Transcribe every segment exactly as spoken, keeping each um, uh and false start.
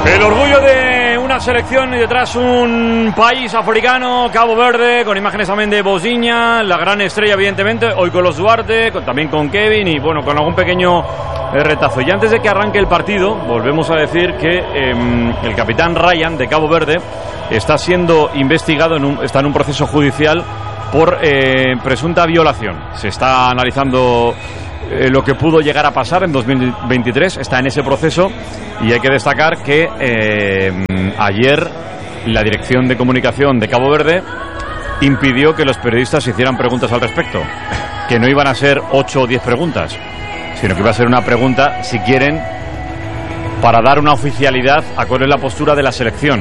El orgullo de una selección y detrás un país africano, Cabo Verde, con imágenes también de Bosiña, la gran estrella evidentemente, hoy con los Duarte, con, también con Kevin y bueno, con algún pequeño eh, retazo. Y antes de que arranque el partido, volvemos a decir que eh, el capitán Ryan de Cabo Verde está siendo investigado, en un, está en un proceso judicial por eh, presunta violación. Se está analizando eh, lo que pudo llegar a pasar en dos mil veintitrés, está en ese proceso. Y hay que destacar que eh, ayer la Dirección de Comunicación de Cabo Verde impidió que los periodistas hicieran preguntas al respecto, que no iban a ser ocho o diez preguntas, sino que iba a ser una pregunta, si quieren, para dar una oficialidad a cuál es la postura de la selección.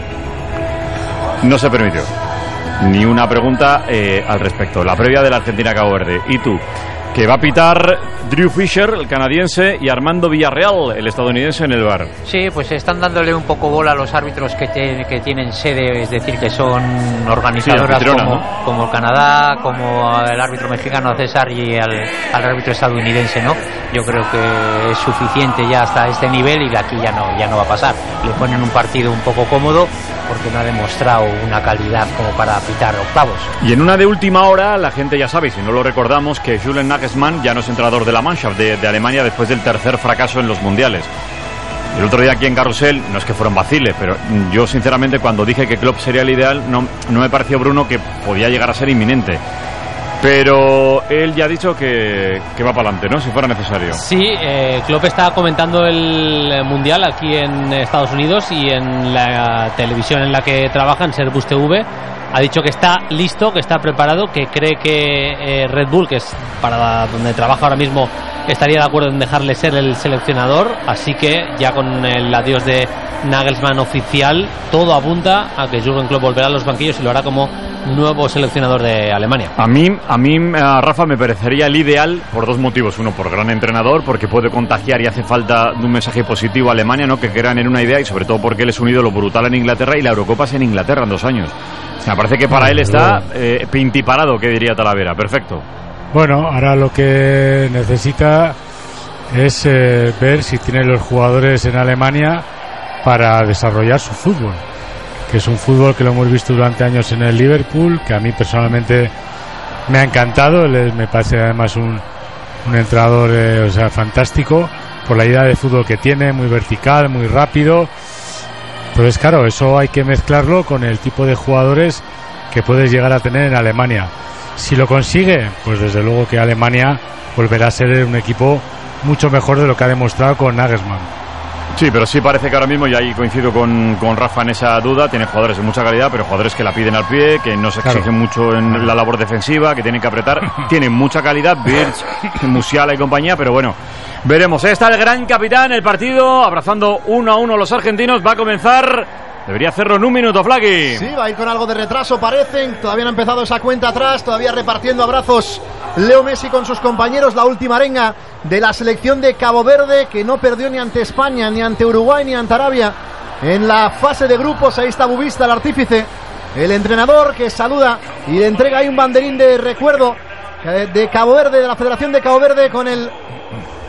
No se permitió ni una pregunta eh, al respecto. La previa de la Argentina-Cabo Verde. ¿Y tú? Que va a pitar Drew Fisher, el canadiense, y Armando Villarreal, el estadounidense, en el V A R. Sí, pues están dándole un poco bola a los árbitros que, te, que tienen sede, es decir, que son organizadoras, sí, como, ¿no? como Canadá, como el árbitro mexicano César y al, al árbitro estadounidense, ¿no? Yo creo que es suficiente ya hasta este nivel y de aquí ya no, ya no va a pasar. Le ponen un partido un poco cómodo porque no ha demostrado una calidad como para pitar octavos. Y en una de última hora, la gente ya sabe, y si no lo recordamos, que Julian Nagelsmann ya no es entrenador de la Mannschaft de, de Alemania después del tercer fracaso en los mundiales. El otro día aquí en Carrusel, no es que fueron vaciles, pero yo sinceramente cuando dije que Klopp sería el ideal, no, no me pareció, Bruno, que podía llegar a ser inminente. Pero él ya ha dicho que, que va para adelante, ¿no? Si fuera necesario. Sí, eh, Klopp está comentando el Mundial aquí en Estados Unidos y en la televisión en la que trabaja, en Servus T V. Ha dicho que está listo, que está preparado, que cree que eh, Red Bull, que es para donde trabaja ahora mismo, estaría de acuerdo en dejarle ser el seleccionador. Así que ya con el adiós de Nagelsmann oficial, todo apunta a que Jürgen Klopp volverá a los banquillos y lo hará como nuevo seleccionador de Alemania. A mí, a mí, a Rafa, me parecería el ideal por dos motivos. Uno, por gran entrenador, porque puede contagiar y hace falta un mensaje positivo a Alemania, ¿no? Que crean en una idea, y sobre todo porque él es un ídolo brutal en Inglaterra y la Eurocopa es en Inglaterra en dos años. Me parece que para él está eh, pintiparado, que diría Talavera. Perfecto. Bueno, ahora lo que necesita es eh, ver si tiene los jugadores en Alemania para desarrollar su fútbol, que es un fútbol que lo hemos visto durante años en el Liverpool, que a mí personalmente me ha encantado. Él me parece además un, un entrenador eh, o sea, fantástico por la idea de fútbol que tiene, muy vertical, muy rápido. Entonces, claro, eso hay que mezclarlo con el tipo de jugadores que puedes llegar a tener en Alemania. Si lo consigue, pues desde luego que Alemania volverá a ser un equipo mucho mejor de lo que ha demostrado con Nagelsmann. Sí, pero sí parece que ahora mismo, y ahí coincido con, con Rafa en esa duda, tiene jugadores de mucha calidad, pero jugadores que la piden al pie, que no se exigen claro. mucho en la labor defensiva, que tienen que apretar. Tienen mucha calidad, Birch, Musiala y compañía, pero bueno, veremos. Ahí está el gran capitán, el partido, abrazando uno a uno a los argentinos. Va a comenzar. Debería hacerlo en un minuto, Flaqui. Sí, va a ir con algo de retraso, parecen. Todavía no ha empezado esa cuenta atrás. Todavía repartiendo abrazos Leo Messi con sus compañeros. La última arenga de la selección de Cabo Verde, que no perdió ni ante España, ni ante Uruguay, ni ante Arabia en la fase de grupos. Ahí está Bubista, el artífice, el entrenador, que saluda y le entrega ahí un banderín de recuerdo de Cabo Verde, de la Federación de Cabo Verde, con el